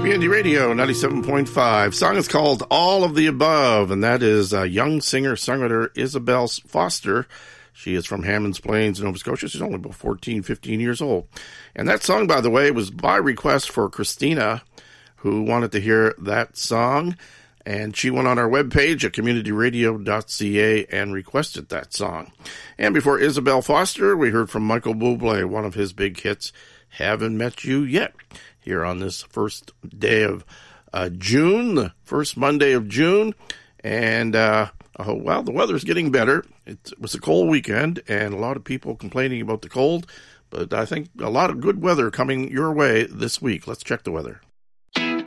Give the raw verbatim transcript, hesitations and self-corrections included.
Community Radio ninety-seven point five. Song is called All of the Above, and that is uh, young singer-songwriter Isabel Foster. She is from Hammonds Plains, Nova Scotia. She's only about fourteen, fifteen years old. And that song, by the way, was by request for Christina, who wanted to hear that song. And she went on our webpage at community radio dot c a and requested that song. And before Isabel Foster, we heard from Michael Bublé, one of his big hits, Haven't Met You Yet, here on this first day of uh, June, the first Monday of June. And, uh, oh, well, the weather's getting better. It was a cold weekend, and a lot of people complaining about the cold. But I think a lot of good weather coming your way this week. Let's check the weather.